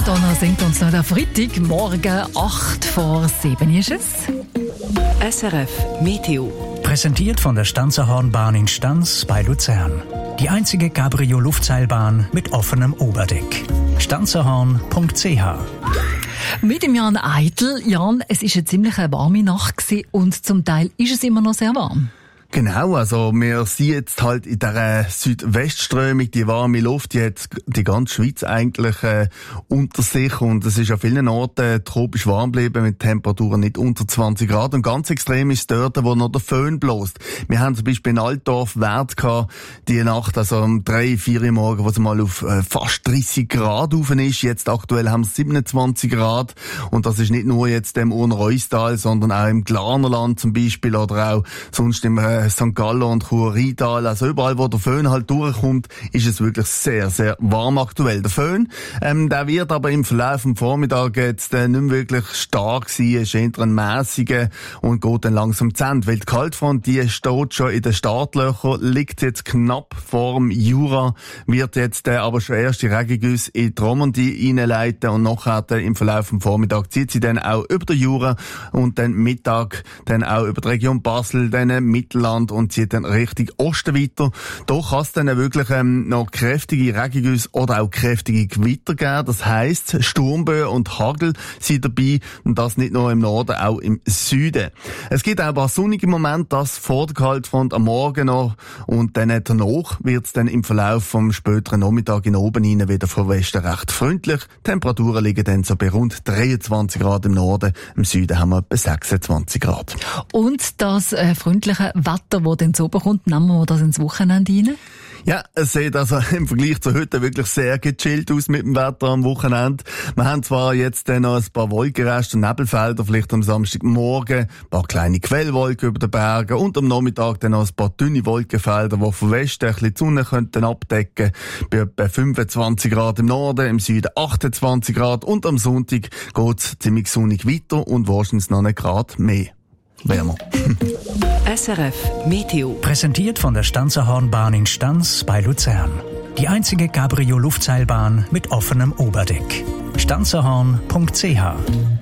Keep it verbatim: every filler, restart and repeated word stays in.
Madonna singt uns noch der Freitag, morgen acht vor sieben ist es. S R F Meteo. Präsentiert von der Stanzerhornbahn in Stanz bei Luzern. Die einzige Cabrio-Luftseilbahn mit offenem Oberdeck. stanzerhorn punkt c h. Mit dem Jan Eitel. Jan, es war eine ziemlich warme Nacht gewesen und zum Teil ist es immer noch sehr warm. Genau, also wir sind jetzt halt in dieser Südwestströmung, die warme Luft, die hat die ganze Schweiz eigentlich äh, unter sich und es ist an vielen Orten tropisch warm geblieben mit Temperaturen nicht unter zwanzig Grad und ganz extrem ist es dort, wo noch der Föhn bläst. Wir haben zum Beispiel in Altdorf Wert gehabt, die Nacht, also um drei, vier Uhr morgen, wo es mal auf äh, fast dreissig Grad rauf ist. Jetzt aktuell haben wir siebenundzwanzig Grad und das ist nicht nur jetzt im Urnereustal, sondern auch im Glarnerland zum Beispiel oder auch sonst im äh, Sankt Gallen und Chur-Rheintal, also überall, wo der Föhn halt durchkommt, ist es wirklich sehr, sehr warm aktuell. Der Föhn, ähm, der wird aber im Verlauf des Vormittags jetzt äh, nicht mehr wirklich stark sein, ist eher ein mässiger und geht dann langsam zu Ende, weil die Kaltfront, die steht schon in den Startlöchern, liegt jetzt knapp vor dem Jura, wird jetzt äh, aber schon erste Regengüsse in die Romandie reinleiten und nachher äh, im Verlauf des Vormittags zieht sie dann auch über den Jura und dann Mittag dann auch über die Region Basel, dann äh, Mittelland und zieht dann Richtung Osten weiter. Da kann es dann wirklich ähm, noch kräftige Regengüsse oder auch kräftige Gewitter geben. Das heisst, Sturmböen und Hagel sind dabei und das nicht nur im Norden, auch im Süden. Es gibt auch ein paar sonnige Momente, das vor der Kaltfront am Morgen noch und dann danach wird es dann im Verlauf vom späteren Nachmittag in oben hinein wieder von Westen recht freundlich. Die Temperaturen liegen dann so bei rund dreiundzwanzig Grad im Norden. Im Süden haben wir etwa sechsundzwanzig Grad. Und das äh, freundliche Wetter, das dann so bekommt, nehmen wir das ins Wochenende rein? Ja, es sieht also im Vergleich zu heute wirklich sehr gechillt aus mit dem Wetter am Wochenende. Wir haben zwar jetzt dann noch ein paar Wolkenreste und Nebelfelder, vielleicht am Samstagmorgen, ein paar kleine Quellwolken über den Bergen und am Nachmittag dann noch ein paar dünne Wolkenfelder, die von Westen ein bisschen die Sonne könnten abdecken. Bei etwa fünfundzwanzig Grad im Norden, im Süden achtundzwanzig Grad und am Sonntag geht's ziemlich sonnig weiter und wahrscheinlich noch einen Grad mehr. Wärmer. S R F Meteo. Präsentiert von der Stanzerhornbahn in Stanz bei Luzern. Die einzige Cabrio-Luftseilbahn mit offenem Oberdeck. stanzerhorn punkt c h.